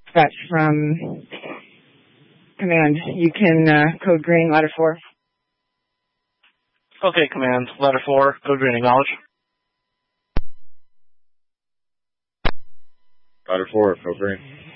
That's from command. You can code green, ladder 4. Okay, command. Ladder 4, code green, acknowledge. Ladder 4, code green.